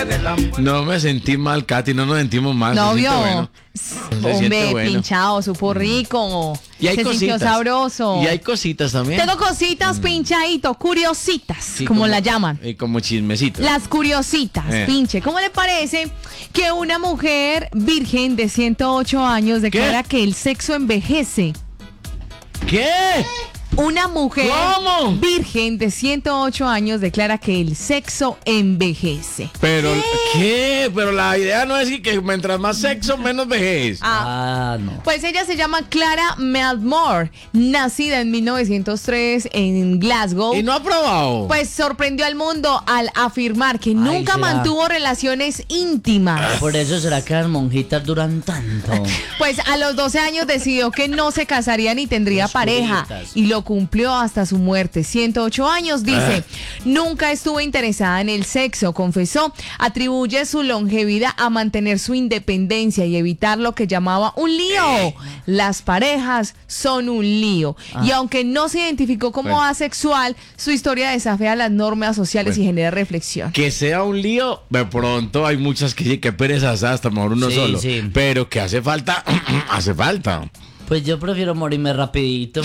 No me sentí mal, Katy, no nos sentimos mal. Novio. Bueno. Hombre, bueno. pinchado, supo rico. Y hay se sintió cositas. sabroso. Y hay cositas también. Tengo cositas, pinchadito, curiositas, Sí, como la llaman. Y como chismecitos. Las curiositas, pinche. ¿Cómo le parece que una mujer virgen de 108 años declara que el sexo envejece? ¿Qué? Una mujer ¿Cómo? virgen de 108 años declara que el sexo envejece. Pero, ¿qué? Pero la idea no es que mientras más sexo, menos vejez. No. Pues ella se llama Clara Meldmore, nacida en 1903 en Glasgow. ¿Y no ha probado? Pues sorprendió al mundo al afirmar que nunca será. mantuvo relaciones íntimas. Por eso será que las monjitas duran tanto. Pues a los 12 años decidió que no se casaría ni tendría Las pareja curitas. y lo cumplió hasta su muerte. 108 años, dice. Nunca estuvo interesada en el sexo, confesó. Atribuye su longevidad a mantener su independencia y evitar lo que llamaba un lío. Las parejas son un lío. Y aunque no se identificó como asexual, su historia desafía las normas sociales y genera reflexión. Que sea un lío, de pronto hay muchas que sí, que perezas hasta mejor uno Sí, solo. sí. Pero que hace falta, hace falta. Pues yo prefiero morirme rapidito.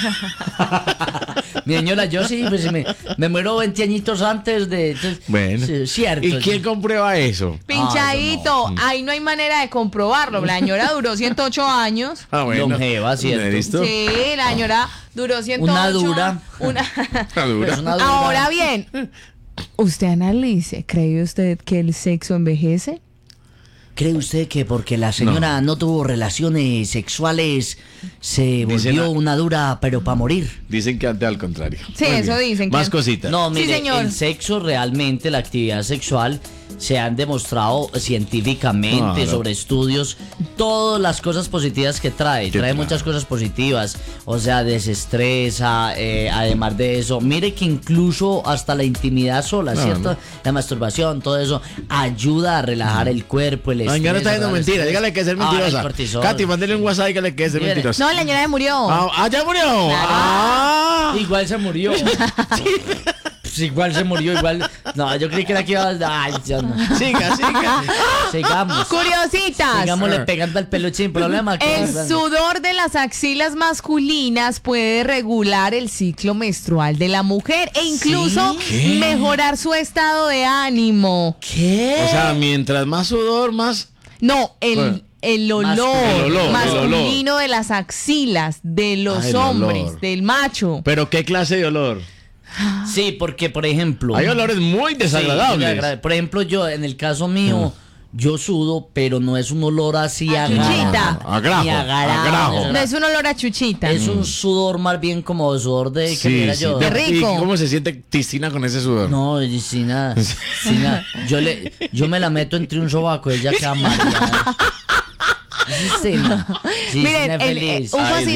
Mi señora, yo sí, pues me muero 20 añitos antes de... Entonces, Bueno. sí, cierto. ¿Y quién comprueba eso? Pinchadito, ahí no hay manera de comprobarlo. La señora duró 108 años. Ah, Longeva, ¿cierto? ¿Listo? Sí, la señora duró 108. Una dura. Una- Una dura. Es una dura. Ahora bien, usted analice, ¿cree usted que el sexo envejece? ¿Cree usted que porque la señora no tuvo relaciones sexuales se Dicen volvió una dura pero para morir? Dicen que antes al contrario. Sí, Muy eso bien. dicen que- Más cositas. No, Sí, mire, señor. el sexo realmente, la actividad sexual, se han demostrado científicamente Claro. sobre estudios todas las cosas positivas que trae. Trae trae? muchas cosas positivas, o sea, desestresa, además de eso. Mire que incluso hasta la intimidad sola, Claro. ¿cierto? La masturbación, todo eso, ayuda a relajar el cuerpo, el No, estrés. ya no está diciendo el mentira, estrés. dígale que es Ah, el mentirosa. cortisol. Katy, mándele un WhatsApp, dígale que es Dígale. mentirosa. No, la señora murió. ¿Ya murió? Ah. Igual se murió. Pues igual se murió, igual. No, yo creí que era que iba a. Ay, yo no. Siga. Sigamos. Curiositas. Sigámosle pegando al peluche sin problema. El sudor de las axilas masculinas puede regular el ciclo menstrual de la mujer e incluso ¿Qué? mejorar su estado de ánimo. ¿Qué? O sea, mientras más sudor, más... No, Bueno. el olor El olor, masculino de las axilas de los Ah, el hombres, olor. del macho. ¿Pero qué clase de olor? Sí, porque por ejemplo. Hay olores muy Sí, desagradables. por ejemplo, yo, en el caso mío, yo sudo, pero no es un olor así a chuchita. A grajo, ni a a grajo. No es un olor a chuchita. Es un sudor más bien como sudor de que diera yo. Qué rico. ¿Y cómo se siente Tistina con ese sudor? No, y sin nada, sin nada. Yo me la meto entre un sobaco y ella queda mareada. Sí, no. Sí, Miren, sí, feliz.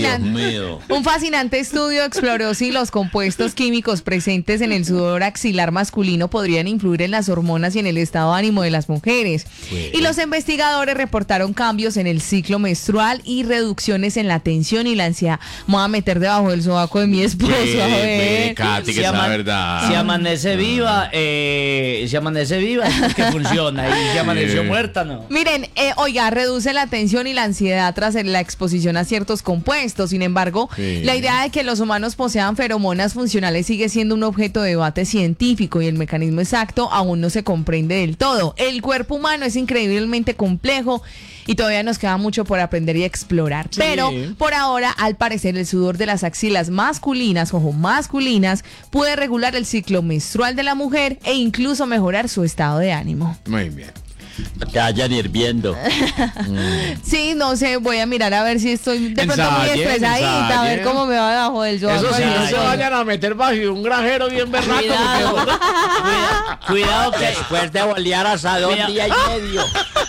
un fascinante estudio exploró si los compuestos químicos presentes en el sudor axilar masculino podrían influir en las hormonas y en el estado de ánimo de las mujeres. Y los investigadores reportaron cambios en el ciclo menstrual y reducciones en la tensión y la ansiedad. Me voy a meter debajo del sobaco de mi esposo, a ver. Katy, que es la verdad. Si amanece viva, es porque funciona. Y si amaneció muerta, no. Miren, oiga, reduce la tensión y la ansiedad tras la exposición a ciertos compuestos. Sin embargo, la idea de que los humanos posean feromonas funcionales sigue siendo un objeto de debate científico y el mecanismo exacto aún no se comprende del todo. El cuerpo humano es increíblemente complejo y todavía nos queda mucho por aprender y explorar. Sí. Pero por ahora, al parecer, el sudor de las axilas masculinas, ojo, masculinas, puede regular el ciclo menstrual de la mujer e incluso mejorar su estado de ánimo. Muy bien. Que vayan hirviendo. Sí, no sé, voy a mirar a ver si estoy de pronto muy Ensayen, estresadita, a ver ensayen. cómo me va debajo del sobaco. Eso sí, Ay, no se ay. vayan a meter bajo un granjero bien berraco. Cuidado que Después de bolear asadón Mira. día y medio.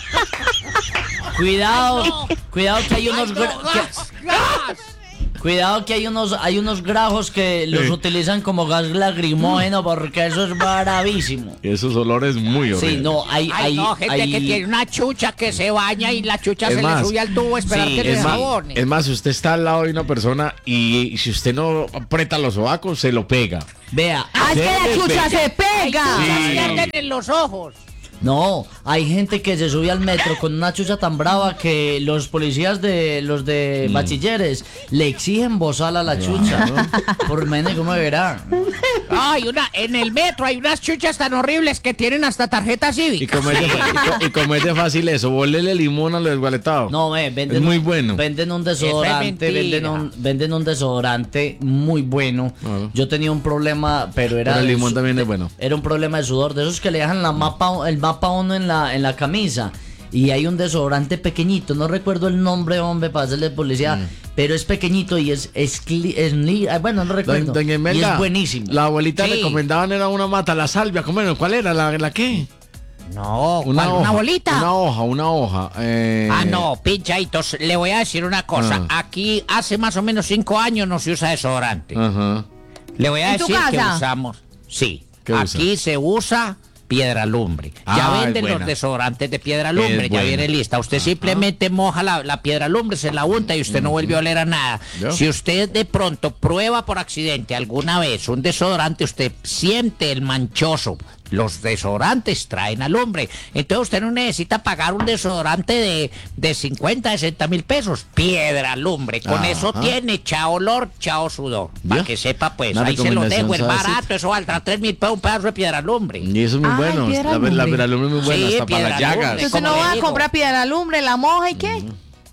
Cuidado que hay unos cuidado que hay unos grajos que los utilizan como gas lacrimógeno porque eso es bravísimo. Esos olores muy horribles. Sí, no, Ay, no, gente que tiene una chucha que se baña y la chucha Es se más, le sube al tubo a esperar sí, que le Es más, jabone. es más, si usted está al lado de una persona y si usted no aprieta los sobacos, se lo pega. Vea, ¡Ah, es que la chucha se Ay, pega! chuchas Sí. que arden en los ojos. No, hay gente que se sube al metro con una chucha tan brava que los policías de los de bachilleres le exigen bozal a la chucha. Por menos, ¿cómo verá? Ay, en el metro hay unas chuchas tan horribles que tienen hasta tarjeta Y cívica. comete fácil eso, volele limón a lo desgualetado. No, venden Es muy bueno. Venden un Eso es desodorante, mentira. venden un desodorante muy bueno. Claro. Yo tenía un problema, pero era Pero el de limón su- también es bueno. Era un problema de sudor, de esos que le dejan el mapa a uno en la camisa. Y hay un desodorante pequeñito, no recuerdo el nombre, hombre, para hacerle publicidad, pero es pequeñito y bueno, no recuerdo. Doña y Imelda, es buenísimo. la abuelita Sí. recomendaban era una mata, la salvia, ¿cómo era? ¿Cuál era? ¿La qué? No, Una ¿cuál? ¿Una bolita? Una hoja. No, pinchaditos, le voy a decir una cosa. Aquí hace más o menos 5 años no se usa desodorante. Ajá. Le voy a ¿En tu decir que casa? usamos. Sí, ¿Qué aquí se usa piedra lumbre. Ya Ah, es venden los buena. desodorantes de piedra lumbre, ya buena. viene lista. Usted simplemente moja la piedra lumbre, se la unta y usted no vuelve a oler a nada. ¿Yo? Si usted de pronto prueba por accidente alguna vez un desodorante, usted siente el manchoso. Los desodorantes traen alumbre. Entonces usted no necesita pagar un desodorante de 50, 60 mil pesos. Piedra lumbre. Con Ajá. eso tiene chao olor, chao sudor. Para ¿Vio? que sepa, pues. Una Ahí se lo recomendación, dejo. Es ¿sabes? barato. Eso valdrá 3 mil pesos un pedazo de piedra lumbre. Y eso es muy Ay, bueno. piedra La lumbre. piedra lumbre es muy buena, Sí, hasta para las piedra lumbre. llagas. Entonces como no le va a digo. comprar piedra lumbre, la moja y qué.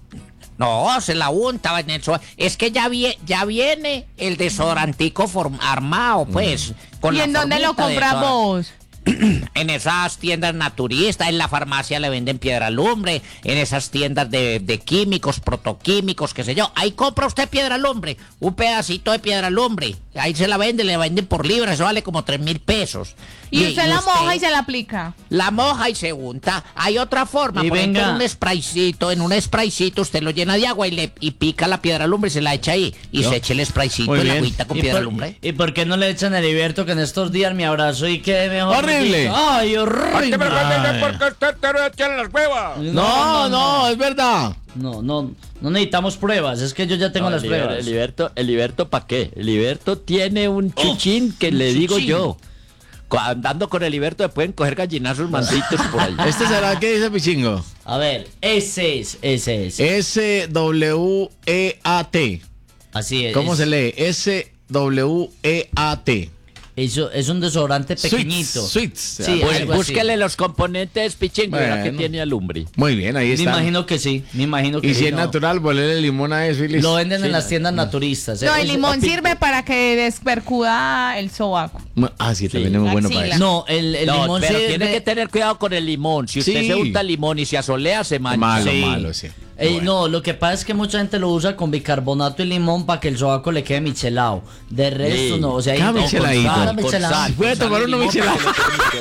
No, se la unta en el Es que ya viene el desodorantico armado, pues. Con ¿Y la en dónde lo formita de compras vos? En esas tiendas naturistas, en la farmacia le venden piedra lumbre, en esas tiendas de químicos, protoquímicos, qué sé yo. Ahí compra usted piedra lumbre, un pedacito de piedra lumbre. Ahí se la vende, le venden por libra, eso vale como 3 mil pesos. Y usted la moja y se la aplica. La moja y se unta. Hay otra forma, Y por ejemplo, venga. en un spraycito usted lo llena de agua y pica la piedra lumbre y se la echa ahí. Y se echa el spraycito Muy en la bien. agüita con piedra lumbre. ¿Y por qué no le echan el Heriberto que en estos días me abrazó y quede mejor? ¡Horrible! ¡Ay, horrible! porque usted te lo echan las huevas. No, es verdad. No necesitamos pruebas, es que yo ya tengo las pruebas. El Liberto, ¿para qué? El Liberto tiene un chuchín que le digo chuchín. yo. Andando con el Liberto le pueden coger gallinazos manditos por ahí. ¿Este será qué dice Pichingo? A ver, ese es. S-W-E-A-T. Así es. ¿Cómo se lee? S-W-E-A-T. Eso es un desodorante pequeñito. Sweets. Sí, Pues algo así. búsquele los componentes, pichingo, verá que Bueno. tiene alumbre. Muy bien, ahí Me está. imagino que sí, Y si es no. natural, volverle limón a eso y listo. Lo venden en las tiendas naturistas. No, el Ese- limón sirve para que despercuda el sobaco. Ah, sí, también es muy bueno para axila. eso. No, el No, limón pero sirve- tiene que tener cuidado con el limón. Si usted Sí. se unta limón y se asolea, se mancha. Malo, Sí. malo, sí. No, lo que pasa es que mucha gente lo usa con bicarbonato y limón para que el sobaco le quede michelado. De resto Sí. no, o sea, Cada no, con micheladito. sal, Con michelado. sal. Voy a tomar Sale uno limón michelado. para que le quede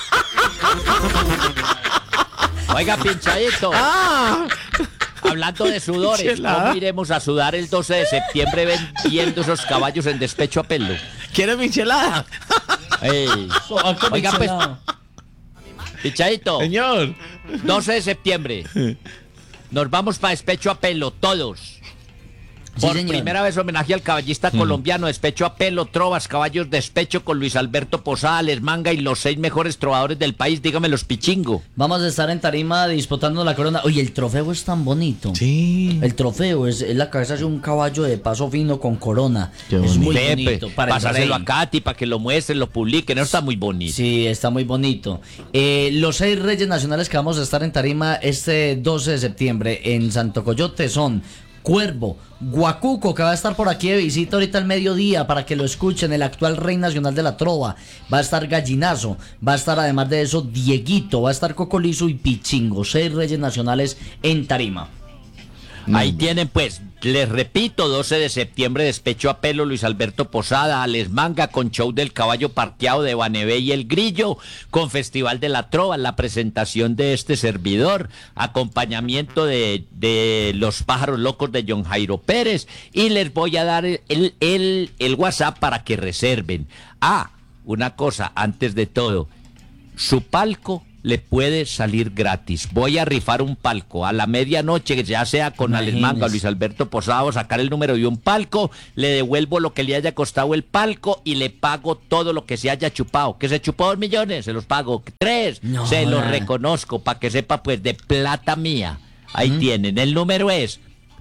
michelado. Oiga, pinchadito. ¡Ah! Hablando de sudores, Michelada. ¿cómo iremos a sudar el 12 de septiembre vendiendo esos caballos en despecho a pelo? ¿Quieres michelada? Ey. Sobaco Oiga, pues, michelado. pinchadito, Señor. 12 de septiembre. Nos vamos para despecho a pelo, todos. Sí, Por señor. primera vez homenaje al caballista colombiano, despecho a pelo, trovas, caballos, despecho con Luis Alberto Posada, Les Manga y los 6 mejores trovadores del país, dígame los pichingo. Vamos a estar en tarima disputando la corona. Oye, el trofeo es tan bonito. Sí. El trofeo es la cabeza de un caballo de paso fino con corona. Qué Es bonito. muy Pepe, bonito. Para el pasárselo rey. a Katy para que lo muestren, lo publiquen, eso está muy bonito. Sí, está muy bonito. Los 6 reyes nacionales que vamos a estar en tarima este 12 de septiembre en Santo Coyote son Cuervo, Guacuco, que va a estar por aquí de visita ahorita al mediodía para que lo escuchen, el actual rey nacional de la trova. Va a estar Gallinazo, va a estar además de eso Dieguito, va a estar Cocolizo y Pichingo, 6 reyes nacionales en tarima. Ahí tienen pues, les repito, 12 de septiembre, despecho a pelo, Luis Alberto Posada, Les Manga con show del caballo parqueado de Banebé y el Grillo, con Festival de la Trova, la presentación de este servidor, acompañamiento de los pájaros locos de John Jairo Pérez, y les voy a dar el WhatsApp para que reserven. Ah, una cosa, antes de todo, su palco le puede salir gratis. Voy a rifar un palco a la medianoche, ya sea con Alex Manga o Luis Alberto Posada, sacar el número de un palco, le devuelvo lo que le haya costado el palco y le pago todo lo que se haya chupado. Que se chupó 2 millones, se los pago 3, No, se los reconozco para que sepa pues de plata mía. Ahí tienen, el número es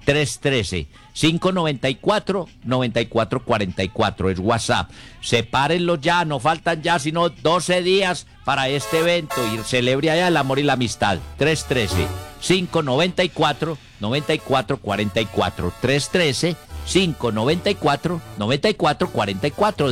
313-594-9444, es WhatsApp. Sepárenlo ya, no faltan ya sino 12 días para este evento y celebre allá el amor y la amistad. 313-594-9444, 313-594-9444.